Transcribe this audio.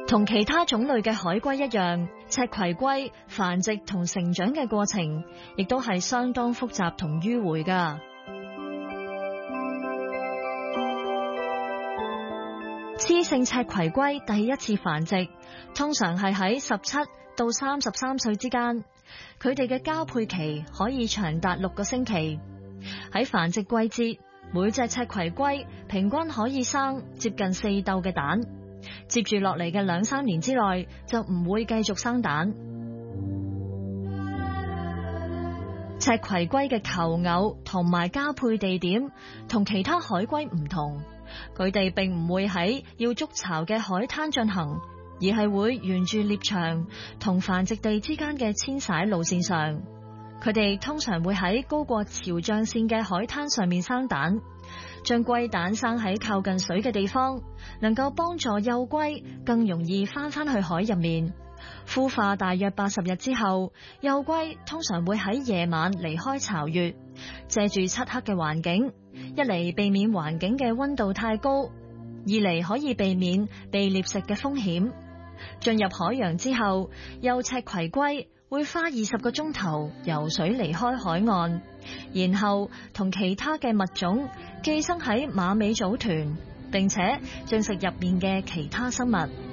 同其他種類嘅海龜一樣，赤葵龜繁殖同成長嘅過程，亦都係相當複雜同迂迴㗎。雌性赤葵龜第一次繁殖，通常係喺17到33歲之間，佢哋嘅交配期可以長達6個星期。喺繁殖季節，每隻赤葵龜平均可以生接近4竇嘅蛋。接住落嚟嘅2-3年之內就唔會繼續生蛋。赤葵龜嘅求偶同埋交配地點同其他海龜唔同，佢哋並唔會喺要築巢嘅海灘進行，而係會沿住獵場同繁殖地之間嘅遷徙路線上。佢哋通常會喺高過潮漲線嘅海灘上面生蛋，將龜蛋生喺靠近水嘅地方，能夠幫助幼龜更容易翻返去海入面。孵化大約80日之後，幼龜通常會喺夜晚離開巢穴，借住漆黑嘅環境，一嚟避免環境嘅溫度太高，二嚟可以避免被獵食嘅風險。進入海洋之後，幼赤葵龜會花20個鐘頭游水離開海岸，然後同其他嘅物種寄生喺馬尾藻團，並且進食入面嘅其他生物。